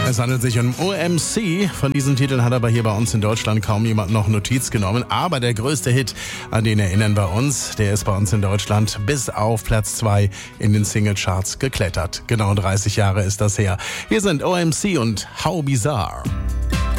Es handelt sich um OMC. Von diesem Titel hat aber hier bei uns in Deutschland kaum jemand noch Notiz genommen. Aber der größte Hit, an den erinnern wir uns, der ist bei uns in Deutschland bis auf Platz 2 in den Singlecharts geklettert. Genau 30 Jahre ist das her. Hier sind OMC und How Bizarre.